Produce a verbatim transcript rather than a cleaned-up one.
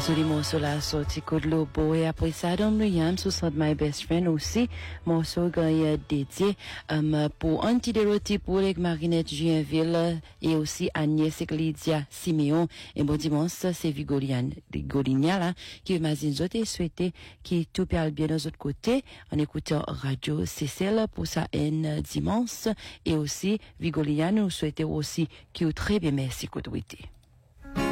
Joli morceau là sorti Code Lobo et après ça Dom Liam sous son My Best Friend aussi morceau gagne dédié um, pour Antideroti pour les Marinette Juinville et aussi Agnès et Lydia Siméon et bon dimanche c'est Vigolian Vigolinia là qui imagine zoté souhaité qui tout parle bien de l'autre côté en écoutant Radio Cécile pour sa haine dimanche et aussi Vigolian nous souhaitons aussi qui très bien merci côté.